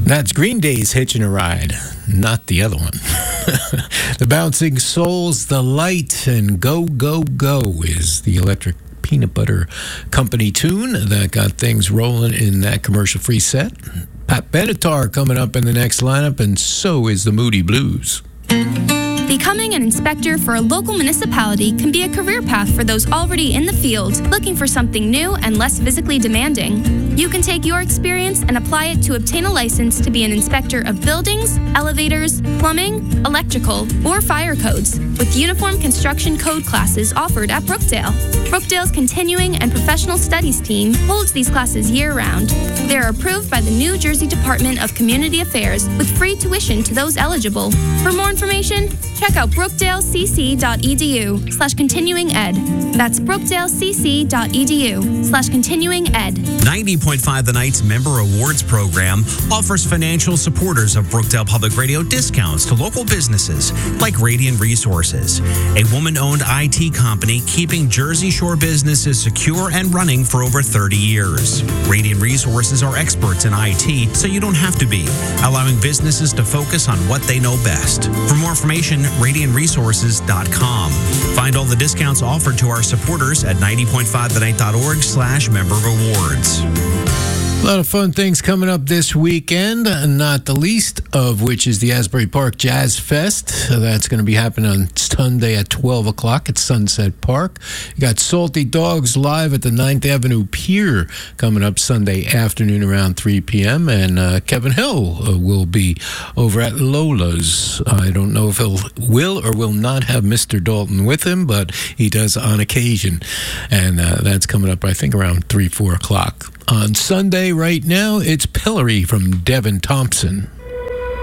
That's Green Day's Hitching a Ride, not the other one. The Bouncing Souls, The Light, and Go, Go, Go is the Electric Peanut Butter Company tune that got things rolling in that commercial-free set. Pat Benatar coming up in the next lineup, and so is the Moody Blues. Becoming an inspector for a local municipality can be a career path for those already in the field, looking for something new and less physically demanding. You can take your experience and apply it to obtain a license to be an inspector of buildings, elevators, plumbing, electrical, or fire codes, with uniform construction code classes offered at Brookdale. Brookdale's Continuing and Professional Studies team holds these classes year-round. They are approved by the New Jersey Department of Community Affairs with free tuition to those eligible. For more information, check out brookdalecc.edu/continuing-ed. That's brookdalecc.edu/continuing-ed. 90.5 The Night's Member Awards program offers financial supporters of Brookdale Public Radio discounts to local businesses like Radiant Resources, a woman-owned IT company keeping Jersey Shore businesses secure and running for over 30 years. Radiant Resources are experts in IT, so you don't have to be, allowing businesses to focus on what they know best. For more information, radiantresources.com. Find all the discounts offered to our supporters at 90.5thenight.org/member awards. A lot of fun things coming up this weekend, not the least of which is the Asbury Park Jazz Fest. That's going to be happening on Sunday at 12 o'clock at Sunset Park. You got Salty Dogs live at the 9th Avenue Pier coming up Sunday afternoon around 3 p.m. And Kevin Hill will be over at Lola's. I don't know if he will or will not have Mr. Dalton with him, but he does on occasion. And that's coming up, I think, around 3, 4 o'clock. On Sunday right now, it's Pillory from Devin Thompson.